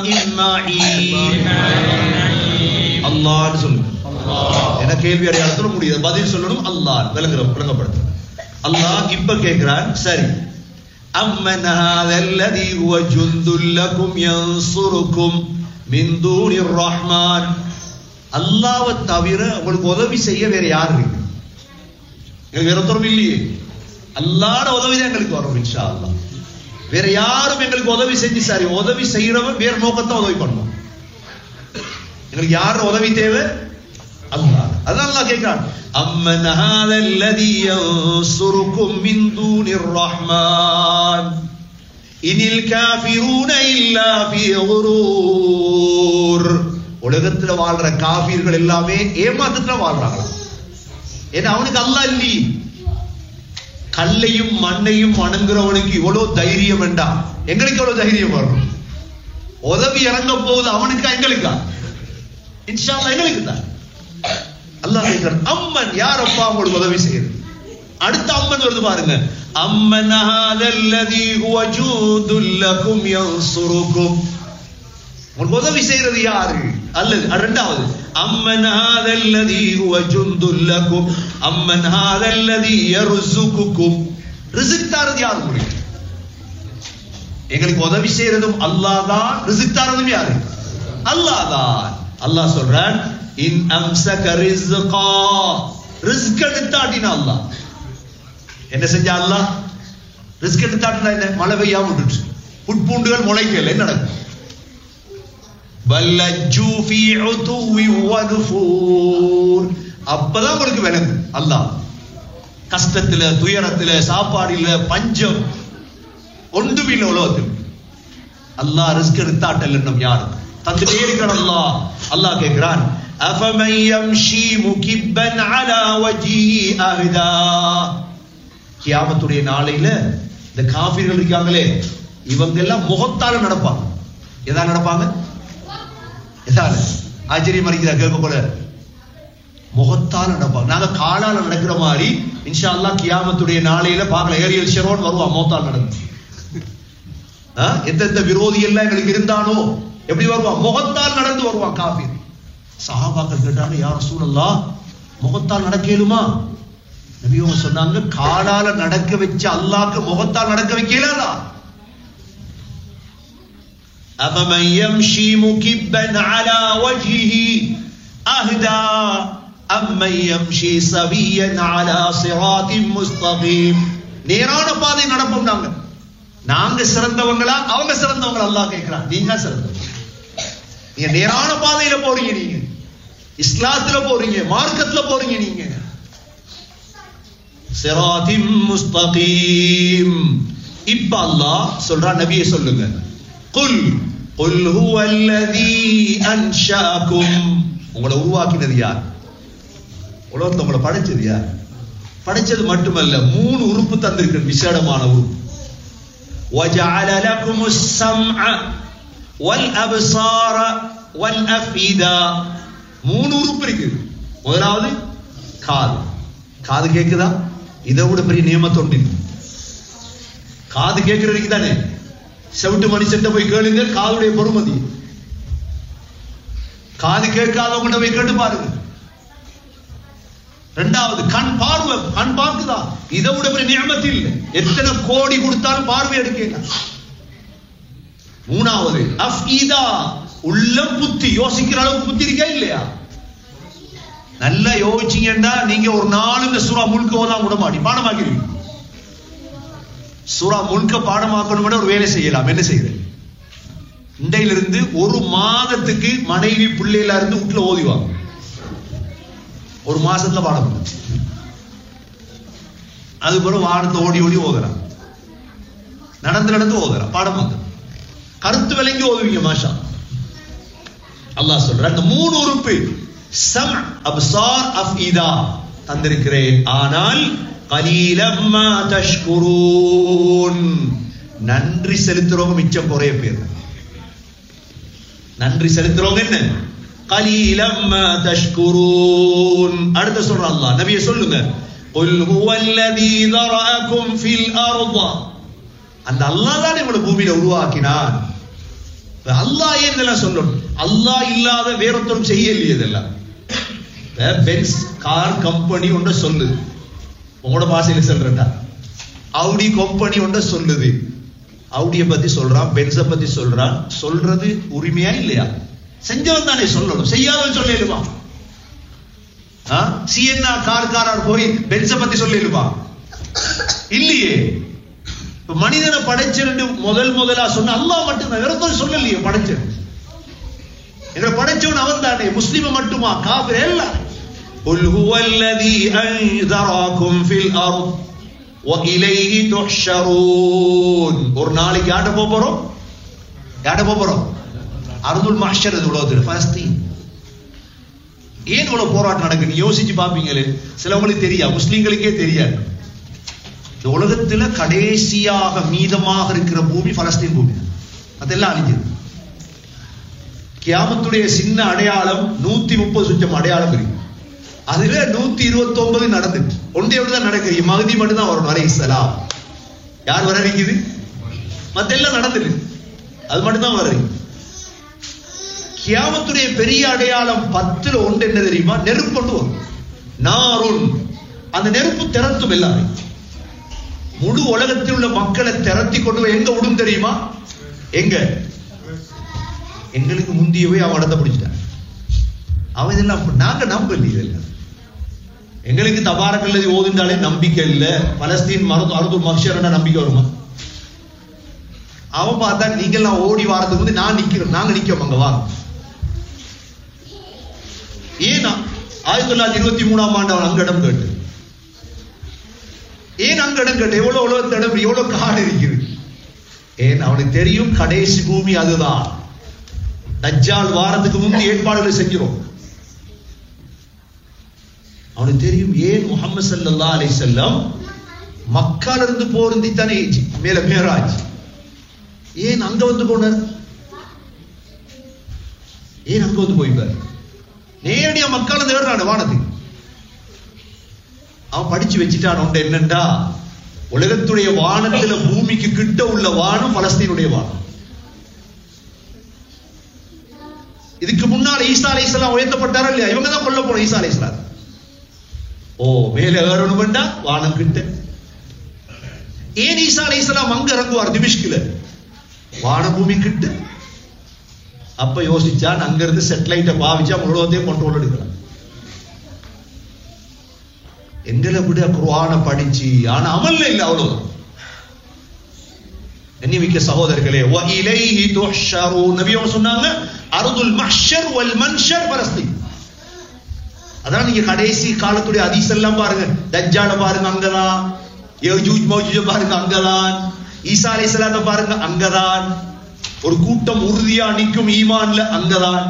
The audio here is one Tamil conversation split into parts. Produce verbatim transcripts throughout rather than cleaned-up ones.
அல்லாஹ்னு சொல்லுங்க. என்ன கேள்வி அடையாளத்துல முடியாது, பதில் சொல்லணும் அல்லாஹ். விளங்குற விளங்கப்படுத்து. அல்லாஹ் இப்ப கேட்கிறான், சரி, அம்மன் ஹாதல்லதி ஹுவ ஜுந்துல் லகும் யன்சுருக்கும் மின் தூனிர் ரஹ்மான். அல்லாஹ்வை தவிர உங்களுக்கு உதவி செய்ய வேற யார் இருக்கு? வேற ஒருத்தரும் இல்லையே. அல்லாஹ்வோட உதவி தான் எங்களுக்கு வரும் இன்ஷா அல்லாஹ். வேற யாரும் எங்களுக்கு உதவி செஞ்சு சரி, உதவி செய்யறவன் வேற நோக்கத்தை உதவி பண்ணுவோம். எங்களுக்கு யாரும் உதவி தேவை? அல்லாஹ். அதான் அல்லாஹ் கேட்கிறான், அம்மன் ஹாதல்லதி யன்சுருக்கும் மின் தூனிர் ரஹ்மான் இனில் காஃபிரூன இல்லா ஃபீ குரூர். உலகத்துல வாழ்ற காஃபிர்கள் எல்லாமே ஏமாத்தத்துல வாழ்றாங்க. ஏன்னா அவனுக்கு அல்லாஹ் இல்லி. கல்லையும் மண்ணையும் வணங்குறவனுக்கு இவ்வளவு தைரியம் வேண்டாம், எங்களுக்கு எவ்வளவு தைரியம் வரும்? உதவி இறங்க போகுது அவனுக்கா எங்களுக்கா? இன்ஷா அல்லாஹ் எங்களுக்கு தான். அல்லாஹ் கேட்கிறான், அம்மன் யாரப்பா உங்களுக்கு உதவி செய்யுது? அடுத்த அம்மன் வருது பாருங்க, அம்மன் ஹாதல்லதி ஹுவ ஜூதுல் லகும் யன்சுருக்கும். உங்களுக்கு உதவி செய்யறது யாரு? அல்லது இரண்டாவது, அம்மன் ஹாதல்லதி ஹுவ ஜுந்துல் லகும் அம்மன் ஹாதல்லதி யர்சுகுக்கும். ரிஸ்க் தரது யாரு? உங்களுக்கு எங்களுக்கு உதவி செய்யறதும் அல்லாஹ் தான், ரிஸ்க் தரதும் யாரு? அல்லாஹ் தான். அல்லாஹ் சொல்றான், இன் அம்சக ரிஸ்கா. ரிஸ்க் எடுத்தாட்டினா அல்லாஹ் என்ன செஞ்சா? அல்லாஹ் ரிஸ்க் எடுத்தாட்டினா என்ன? மழை பெய்யாம விட்டுச்சு, புட்பூண்டுகள் முளைக்கல, என்ன நடக்கும்? பல்லஜு ஃபீ உதுவி வதுஃபூர். அப்பதான் உங்களுக்கு விளங்கும் அல்லாஹ் கஷ்டத்துல, துயரத்துல, சாப்பாடு இல்ல, பஞ்சம் ஒன்றுமில்ல உலகத்தில். அல்லாஹ் ரிஸ்க் எடுத்தாட்டல் என்னும் யாரு தந்துட்டே இருக்கிறான் அல்லாஹ். அல்லாஹ் கேட்கிறான், அஃபமன் யம்ஷி முகிப்பன் அலா வஜ்ஹி அஹ்தா. கியாமத்துடைய நாளையில இந்த காஃபிர்கள் இருக்காங்களே, இவங்க எல்லாம் முகத்தால நடப்பாங்க. எதா நடப்பாங்க? எதால? ஆச்சரியம் அறிக்கிறா கேட்க போல. முகத்தால நடப்பாங்க. நாங்க காலால நடக்கிற மாதிரி இன்ஷா அல்லாஹ் கியாமத்துடைய நாளையில பார்க்கல. ஏரியல் ஷெரோன் வருவான் முகத்தால் நடந்து. எந்தெந்த விரோதி எல்லாம் எங்களுக்கு இருந்தானோ எப்படி வருவான்? முகத்தால் நடந்து வருவான் காஃபிர். சஹாபாக்கள் கேட்டாங்க, யா ரசூலல்லாஹ் முகத்தால் நடக்கலுமா? நபி அவங்க சொன்னாங்க, காலால நடக்க வச்ச அல்லாஹ்க்கு முகத்தால் நடக்க வைக்கலா? أَفَمَنْ يَمْشِي مُكِبًّا عَلَى وَجْهِهِ أَهْدَى أَمَّنْ يَمْشِي سَوِيًّا عَلَى صِرَاطٍ مُسْتَقِيمٍ. நேரான பாதை நடப்போம் நாங்க. நாங்க சிறந்தவங்களா அவங்க சிறந்தவங்களா? அல்லாஹ் கேட்கிறான், நீங்க சிறந்தவங்க. நீங்க நேரான பாதையில போறீங்க, நீங்க இஸ்லாத்துல போறீங்க, மார்க்கத்துல போறீங்க, நீங்க சிராத்தின் முஸ்தகீம். இப்ப அல்லாஹ் சொல்றான், நபியே சொல்லுங்க, குல் குல் ஹுவல்லதீ அன்ஷாக்கும். உங்களை உருவாக்கினது யார்? உலகத்தை உங்களை படைச்சது யார்? படைச்சது மட்டுமல்ல, மூணு உறுப்பு தந்திருக்கிற விசேடமான உறுப்பு. وَجَعَلَ لَكُمُ السَّمْعَ وَالْأَبْصَارَ وَالْأَفْئِدَةَ. மூணு உறுப்பு இருக்கு. முதலாவது காது. காது கேக்குதா? இதை விட பெரிய நியமத் ஒன்று. காது கேட்கறதுக்கு தானே. செவிட்டு மனுஷன் போய் கேளுங்க காதுடைய பொறுமதி. காது கேட்காதவங்க போய் கேட்டு பாருங்க. இரண்டாவது கண் பார்வை. கண் பார்க்குதா? இதை விட பெரிய நியமத் இல்லை. எத்தனை கோடி கொடுத்தாலும் பார்வை எடுக்கல. மூணாவது அஃபீதா, உள்ளம், புத்தி. யோசிக்கிற அளவுக்கு புத்தி இருக்கா இல்லையா? நல்லா யோசிச்சீங்கன்னா நீங்க ஒரு நாள் இந்த சூரா முழுக்க ஓதாம விட மாட்டீங்க, பாடமாக்கிறீங்க. சூரா முழுக்க பாடமாக்கணும் ஒரு வேலை செய்யலாம். என்ன செய்யறது? இண்டையிலிருந்து ஒரு மாதத்துக்கு மனைவி பிள்ளைல இருந்து வீட்டுல ஓதிவாங்க. ஒரு மாசத்துல பாடம். அது போல வாரத்தை ஓடி ஓடி ஓதுறான், நடந்து நடந்து ஓதுறான், பாடம் வந்து கருத்து விளங்கி ஓதுவீங்க. மாஷா அல்லாஹ் சொல்ற அந்த மூணு உறுப்பு சம் அப்சார் அஃபீதா தந்திருக்கிறேன். ஆனால் கலீலம் மா தஷ்குரூன், நன்றி செலுத்துறவங்க மிச்சம் குறைய பேர். நன்றி செலுத்துறவங்க என்ன? கலீலம் மா தஷ்குரூன். அடுத்து சொல்ற அல்லாஹ், நபியே சொல்லுங்க, குல் ஹுவல்லதீ ذرأكم في الأرض. அந்த அல்லாஹ் தான் உங்களை பூமியில உருவாக்கினான். அல்லாஹ் ஏன் இதெல்லாம் சொல்லணும்? அல்லாஹ் இல்லாத வேறொருத்தரும் செய்யலையே இதெல்லாம். பென்ஸ் கார் கம்பெனி ஒன்று சொல்லுது, உங்களோட பாசையில சொல்றா, அவுடி கம்பெனி ஒன்று சொல்லுது, அவுடியை பத்தி சொல்றான், பென்ஸை பத்தி சொல்றான். சொல்றது உரிமையா இல்லையா? செஞ்சவன் தானே சொல்லணும், செய்யாதவன் சொல்லிடுமா? சிஎன்ஆ கார்காரர் போய் பென்ஸை பத்தி சொல்லிடுமா? இல்லையே. மனிதனை படைச்சிருந்து முதல் முதலா சொன்ன அல்லாஹ் மட்டும்தான், வேற சொல்லலையே படைச்சது. எங்களை படைச்சவன் அவன் தானே. முஸ்லிம மட்டுமா? காஃபிர் எல்லாம். குல் ஹுவல்லதி அன்தராகும் ஃபில் அர்த் வ இலைஹி துஹ்ஷரூன். ஒரு நாளைக்கு யார்ட்ட போக போறோம்? யார்ட்ட போக போறோம்? அர்துல் மஹ்ஷர், உலகத்தில் பலஸ்தீன். ஏன் இவ்வளவு போராட்டம் நடக்குன்னு யோசிச்சு பாப்பீங்களே. சிலவங்களுக்கு தெரியாது, முஸ்லீம்களுக்கே தெரியாது. இந்த உலகத்துல கடைசியாக மீதமாக இருக்கிற பூமி பலஸ்தீன் பூமி, அதெல்லாம் அழிஞ்சது. கியாமத்துடைய சின்ன அடையாளம் நூத்தி முப்பது சுற்றம் அடையாளம் இருக்கு. அதுல நூத்தி இருபத்தி ஒன்பது நடந்துட்டு ஒன்றே தான் நடக்குது. மகதி மட்டும் தான் வரும் அலைஹிஸ்ஸலாம். யார் வர இருக்குது? மத்த எல்லாம் நடந்துட்டு அது மட்டும் தான் வருது. கியாமத்துடைய பெரிய அடையாளம் பத்துல ஒன்று என்ன தெரியுமா? நெருப்பு கொண்டு வரும். நாருன், அந்த நெருப்பு திறத்தும் எல்லாரும். முழு உலகத்தில் உள்ள மக்களை திரட்டி கொண்டு எங்க விடும் தெரியுமா? எங்க? எங்களுக்கு முந்தியவே அவன் இடத்த பிடிச்சிட்டான். அவன் இதெல்லாம் நாங்க நம்பல. இதெல்லாம் எங்களுக்கு தபாரக்கல்லதி ஓதுண்டாலே நம்பிக்கை இல்ல. பலஸ்தீன் மருது அருது மக்ஷர் நம்பிக்கை வருமா? அவன் பார்த்தா நீங்கெல்லாம் ஓடி வாரத்துக்கு வந்து நான் நிக்கிறோம், நாங்க நிக்கிறோம் அங்க வாங்க. ஏன்னா ஆயிரத்தி தொள்ளாயிரத்தி இருபத்தி மூணாம் ஆண்டு அவன் அங்க இடம் கேட்டு. ஏன் அங்க இடம் கேட்டு? எவ்வளவு எவ்வளவு இடம், எவ்வளவு காடு இருக்குது. ஏன் அவனுக்கு தெரியும் கடைசி பூமி அதுதான். தஜ்ஜால் வாரத்துக்கு முந்தி ஏற்பாடுகளை செஞ்சிரும். அவனுக்கு தெரியும். ஏன் முஹம்மது ஸல்லல்லாஹு அலைஹி வஸல்லம் மக்கால இருந்து போருந்தி தானே மேல மேராஜ், ஏன் அங்க வந்து போனார்? ஏன் அங்க வந்து போய்ப்பார்? நேரடியா மக்கால தேடுறான் வானத்துக்கு. அவன் படிச்சு வச்சுட்டான் ஒன்று என்னண்டா, உலகத்துடைய வானத்துல பூமிக்கு கிட்ட உள்ள வானம் பலஸ்தீனுடைய வானம். இதுக்கு முன்னால் ஈசா அலைஹிஸ்ஸலாம் உயர்த்தப்பட்டாரா இல்லையா? இவங்க தான் கொல்ல போன ஈசா அலைஹிஸ்ஸலாம். ஓ மேல ஏறணும்டா வானம் கிட்ட. ஏன் ஈசா அலைஹிஸ்ஸலாம் அங்க இறங்குவார் திமிஷ்கில? வான பூமி கிட்ட. அப்ப யோசிச்சான், அங்க இருந்து செட்டலைட்டை பாவிச்சா முழுவதையும் கண்ட்ரோல் எடுக்கலாம். எங்களை விட குர்ஆனை படிச்சு ஆனா அமல்ல இல்ல, அவ்வளவுதான். கண்ணியமிக்க சகோதரர்களே, வ இலைஹி துஹ்ஷரூன். நபி அவங்க சொன்னாங்க அர்துல் மஹ்ஷர் வல் மன்ஷர் பலஸ்தீன். அதான் நீங்க கடைசி காலத்துடைய ஹதீஸ் எல்லாம் பாருங்க. தஜ்ஜால பாருங்க அங்கதான், யஜூஜ் மௌஜூஜ பாருங்க அங்கதான், ஈசா அலைஹிஸ்ஸலாத்தை பாருங்க அங்கதான், ஒரு கூட்டம் உறுதியா நிற்கும் ஈமான்ல அங்கதான்.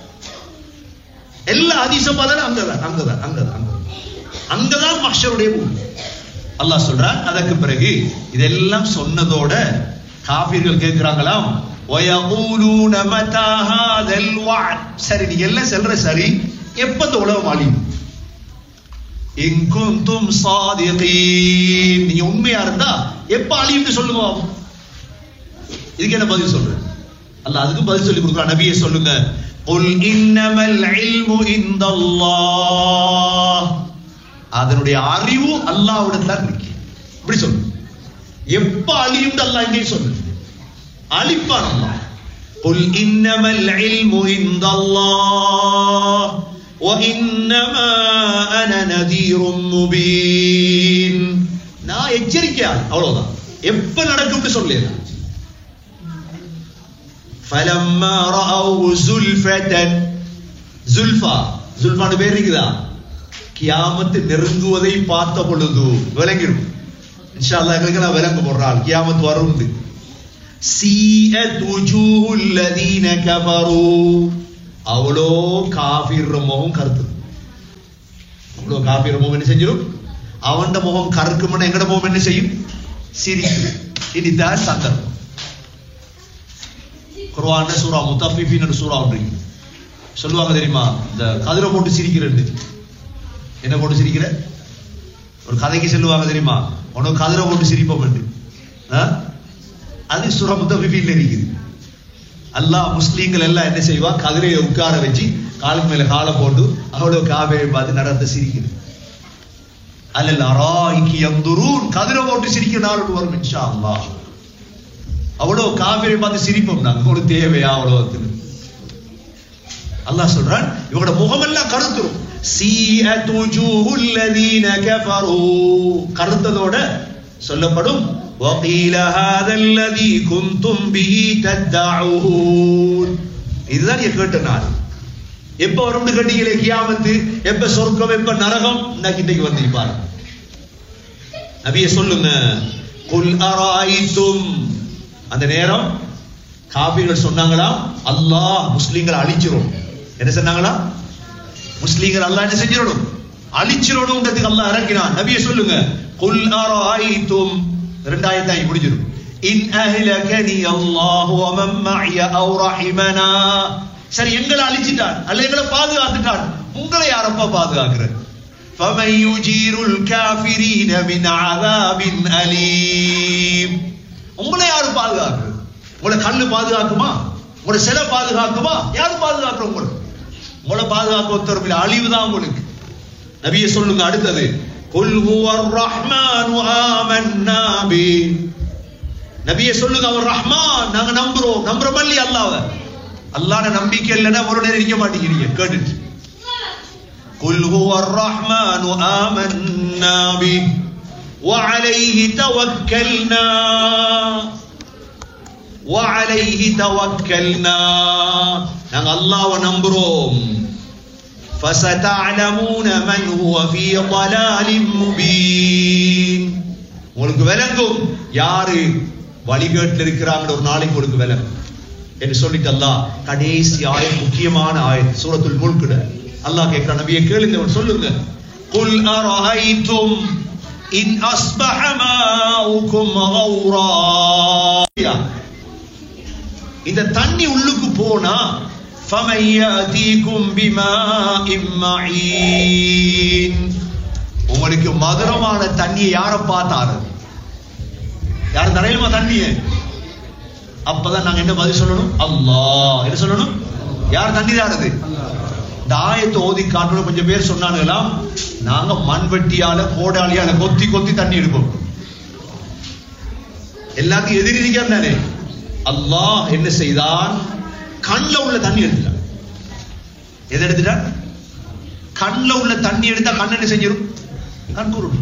எல்லா ஹதீஸும் பார்த்தா அங்கதான் அங்கதான் அங்கதான் அங்கதான் மஹ்ஷருடைய பூமி. அல்லாஹ் சொல்றான். அதற்கு பிறகு இதெல்லாம் சொன்னதோட காஃபிர்கள் கேட்கிறாங்களாம், வயகூலூன மதா ஹாதல் வஅத். சரி நீங்க எல்லாம் சொல்ற சரி, எப்ப இந்த உலகம் அழியும்? இன் குன்தும் சாதிகீன், நீங்க உண்மையா இருந்தா எப்ப அழியும்னு சொல்லுங்க. இதுக்கு என்ன பதில் சொல்ற? அல்லாஹ் அதுக்கு பதில் சொல்லி கொடுக்குறான். நபியே சொல்லுங்க, குல் இன்னமல் இல்மு இன்தல்லாஹ். அதனுடைய அறிவு அல்லாஹ்விடத்துல இருக்கு. இப்படி சொல்லு. எப்ப அழியும் அல்லாஹ் இங்கே சொல்லு. அழிப்பான் அல்லாஹ். குல் இன்னமல் இல்மு இன்தல்லாஹ் வ இன்னமா அன நதீரும் முபீன். நான் எச்சரிக்கையாள், அவ்வளவுதான். எப்ப நடக்கும்னு சொல்லு. فَلَمَّا رَأَوْهُ زُلْفَةً. زُلْفَا زُلْفான்னு பேர் இருக்குதா? கியாமத்து நெருங்குவதை பார்த்த பொழுது விளங்கிடும். இன்ஷா அல்லாஹ் எங்களுக்கு விளங்க போடுறாள் கியாமத்து வரும். சீஅத் wujuhul ladina kafaru. அவ்வளோ காஃபிர் முகம் கருத்து. அவ்வளோ காஃபிர் முகம் என்ன செஞ்சிடும்? அவன் முகம் கருக்கும்னா எங்கட முகம் என்ன செய்யும்? சிரிக்கும். இதுதான் சந்தர்ப்பம். குர்ஆன்ல சூரா முத்தஃபிஃபின் சூரா ஒன்று சொல்லுவாங்க தெரியுமா? இந்த கதிரை போட்டு சிரிக்கிறது. என்ன போட்டு சிரிக்கிற? ஒரு கதைக்கு சொல்லுவாங்க தெரியுமா? உனக்கு கதிரை போட்டு சிரிப்போம் என்று. அது சூரா முத்தஃபிஃபின்ல இருக்குது. அல்லாஹ் முஸ்லீம்கள் எல்லாம் என்ன செய்வா, கதிரையை உட்கார வச்சு காலுக்கு மேல காலை போட்டு அவ்வளவு காவேரி பார்த்து நடந்து சிரிக்குது. அல்லல் அராய்கி யந்துரூன், கதிரை போட்டு சிரிக்கிற நாள் வரும் இன்ஷா அல்லாஹ். அவ்வளவு காவேரி பார்த்து சிரிப்போம் நாங்க, ஒரு தேவையா அவ்வளவு. அல்லாஹ் சொல்றான் இவங்களோட முகமெல்லாம் கருத்துரும். சீஅத் wujuhul ladina kafaru, கருத்ததோட சொல்லப்படும் وقيل هذا الذي كنتم به تدعون. இதுதான் நீங்க கேட்ட நாள். எப்ப வரும்னு கேட்டீங்களே கியாமத்து, எப்ப சொர்க்கம் எப்ப நரகம், இன்னைக்கு வந்து பாருங்க. நபியே சொல்லுங்க, குல் அராய்தும். அந்த நேரம் காபிர்கள் சொன்னாங்களா, அல்லாஹ் முஸ்லிம்களை அழிச்சிரும். என்ன சொன்னாங்களா, முஸ்லிம்கள் அல்லாஹ் என்ன செஞ்சிரணும், அழிச்சிரணும்ன்றதுக்கு அல்லாஹ் இறங்கினான். நபியே சொல்லுங்க, குல் அராய்தும். இரண்டாயிரத்தாய் முடிஞ்சிடும். இன் அஹ்லகனி அல்லாஹு வ மன் மஅய அவ் ரஹிமனா. சரி, எங்களை அழிச்சிட்டான் அல்ல எங்களை பாதுகாத்துட்டான், உங்களை யாரப்பா பாதுகாக்கிறார்? فَمَن يُجِيرُ الْكَافِرِينَ مِنْ عَذَابٍ أَلِيمٍ. உங்களை யாரு பாதுகாக்குறது? உங்களை கண்ணு பாதுகாக்குமா? உங்களை சிலை பாதுகாக்குமா? யாரு பாதுகாக்குற? உங்களை உங்களை பாதுகாக்க ஒருத்தர் அழிவுதான் உங்களுக்கு. நபியே சொல்லுங்க அடுத்தது, குல் ஹுவர் ரஹ்மானு ஆமன்னா பி. நபியே சொல்லுங்க, அவர் ரஹ்மான், நாங்க நம்புறோம். நம்புறோம் இல்லையா அல்லாஹ்வை? அல்லாஹ்ன நம்பிக்கை இல்லைன்னா ஒரு நேரம் இருக்க மாட்டேங்கிறீங்க. கேட்டுட்டு குல் ஹுவர் ரஹ்மானு ஆமன்னா பி வ அலைஹி தவக்கல்னா வ அலைஹி தவக்கல்னா. நாங்க அல்லாஹ்வை நம்புறோம். فَسَتَعْلَمُونَ مَنْ هُوَ فِي ضَلَالٍ مُبِينٍ. உங்களுக்கு விளங்கும் யாரு வழிகேட்டில் இருக்கிறாங்க, ஒரு நாளைக்கு உங்களுக்கு விளங்கும் என்று சொல்லிட்டு அல்லாஹ் கடைசி ஆயத், முக்கியமான ஆயத், சூரத்துல் முல்க். அல்லாஹ் கேட்கிறான், நபியே கேளுங்க, சொல்லுங்க. குல் அரஐதும் இன் அஸ்பஹ மாஉக்கும் கௌரா. இந்த தண்ணி உள்ளுக்கு போனா فَمَن يَأْتِيكُم بِمَاءٍ مَّعِينٍ. உங்களுக்கு மதுரமான தண்ணியை யார பார்த்தாரு? யார் தரையிலுமா தண்ணியை? அப்பதான் நாங்க என்ன பதில் சொல்லணும்? அல்லாஹ். என்ன சொல்லணும்? யார் தண்ணி தாருது? இந்த ஆயத்தை ஓதி காட்டணும். கொஞ்சம் பேர் சொன்னாங்களாம், நாங்க மண்வெட்டியால கோடாலியால கொத்தி கொத்தி தண்ணி எடுப்போம். எல்லாருக்கும் எதிரி இருக்காரு. அல்லாஹ் என்ன செய்தான்? கண்ணில் உள்ள தண்ணி எடுத்துட்டான். எதை எடுத்துட்டான்? கண்ணில் உள்ள தண்ணி எடுத்தா கண் என்ன செஞ்சிடும்? கண் கூறும்.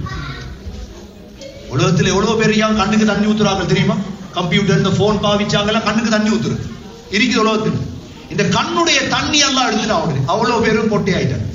உலகத்தில் எவ்வளவு பேர் கண்ணுக்கு தண்ணி ஊத்துறாங்க தெரியுமா? கம்ப்யூட்டர், இந்த போன் பாவிச்சாங்க, கண்ணுக்கு தண்ணி ஊத்துரு இருக்குது உலகத்தில். இந்த கண்ணுடைய தண்ணி எல்லாம் எடுத்துட்டான். அவ்வளவு பேரும் பொட்டி ஆயிட்டாங்க.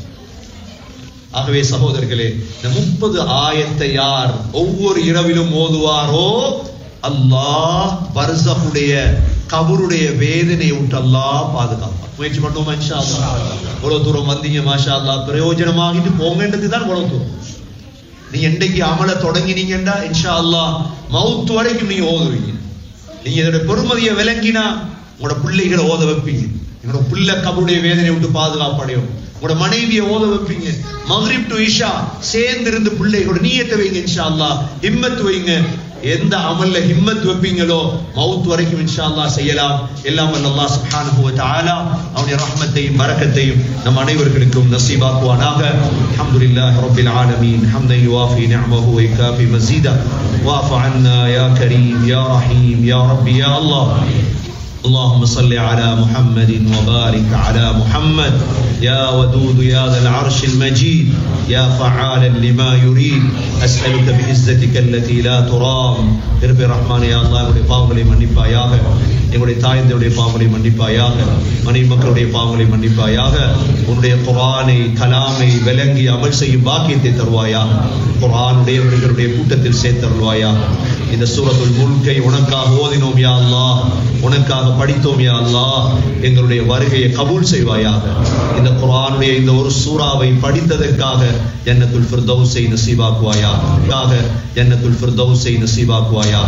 ஆகவே சகோதரர்களே, இந்த முப்பது ஆயத்தை யார் ஒவ்வொரு இரவிலும் ஓதுவாரோ, அல்லாஹ் பர்ஸஹுடைய கபருடைய வேதனையை விட்டு அல்லாஹ் பாதுகாப்பான். முயற்சி பண்ணுவோமா இன்ஷா அல்லாஹ்? இவ்வளவு தூரம் வந்தீங்க, மாஷா அல்லாஹ், பிரயோஜனமாகிட்டு போங்கன்றது தான் இவ்வளவு தூரம். நீங்க என்னைக்கு அமல தொடங்கினீங்கன்னா இன்ஷா அல்லாஹ் மவுத் வரைக்கும் நீங்க ஓதுவீங்க. நீங்க இதோட பெருமதியை விளங்கினா உங்களோட பிள்ளைகளை ஓத வைப்பீங்க. என்னோட பிள்ளை கபருடைய வேதனை விட்டு பாதுகாப்படையும். உங்களோட மனைவியை ஓத வைப்பீங்க. மக்ரிப் டு இஷா சேர்ந்து இருந்து பிள்ளைகளோட நீயத்தை வைங்க இன்ஷா அல்லாஹ், ஹிம்மத் வைங்க. எந்த அமல்ல ஹிம்மத் வைப்பீங்களோ மவுத் வரைக்கும் இன்ஷா அல்லாஹ் செய்யலாம். எல்லாம் அல்லாஹ் சுப்ஹானஹு வ தஆலா அவனுடைய ரஹ்மத்தையும் பரக்கத்தையும் நம் அனைவர்களுக்கும் நசீபாக்குவானாக. அல்ஹம்துலில்லாஹி ரப்பில் ஆலமீன் ஹம்தன் யுவாஃபி நிஅமஹு வ யுகாஃபி மஸீதா வஅஃபு அன்னா யா கரீம் யா ரஹீம் யா ரப்பி யா அல்லாஹ். اللهم صل على محمد وبارك على محمد يا ودود يا ذا العرش المجيد يا فعالا لما يريد أسألك بعزتك التي لا ترام. رب الرحمن يا الله உடைய பாவங்களை மன்னிப்பாயாக, எங்களுடைய தாயந்தருடைய பாவங்களை மன்னிப்பாயாக, மனைவி மக்களுடைய பாவங்களை மன்னிப்பாயாக. உன்னுடைய குர்ஆனை கலாமை விளங்கி அமல் செய்யும் பாக்கியத்தை தருவாயாக. குர்ஆனுடையவர்களுடைய கூட்டத்தில் சேர்த்தருள்வாயாக. இந்த சூரத்துல் முல்கை உனக்காக ஓதினோம் யா அல்லாஹ், உனக்காக படித்தோம் யா அல்லாஹ். எங்களுடைய வருகையை கபூல் செய்வாயாக. இந்த குர்ஆனுடைய இந்த ஒரு சூறாவை படித்ததற்காக ஜன்னத்துல் ஃபிர்தௌஸை நசீபாக்குவாயாக. ஜன்னத்துல் ஃபிர்தௌஸை நசீபாக்குவாயாக.